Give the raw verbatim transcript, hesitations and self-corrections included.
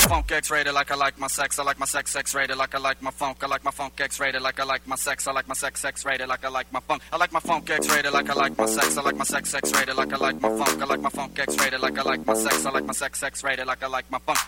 funk X-rated like I like my sex. I like my sex X-rated like I like my funk. I like my funk X-rated like I like my sex. I like my sex X-rated like I like my funk. I like my funk X-rated like I like my sex. I like my sex X-rated like I like my funk. I like my funk X-rated like I like my sex. I like my sex X-rated like I like my funk.